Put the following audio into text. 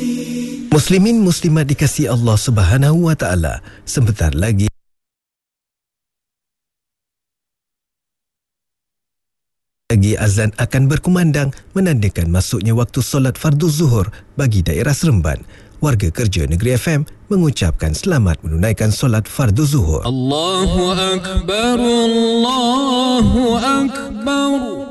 Muslimin muslimat dikasihi Allah Subhanahu wa taala, sebentar lagi azan akan berkumandang menandakan masuknya waktu solat fardu zuhur bagi daerah Seremban. Warga kerja Negeri FM mengucapkan selamat menunaikan solat fardu zuhur. Allahu Akbar, Allahu Akbar.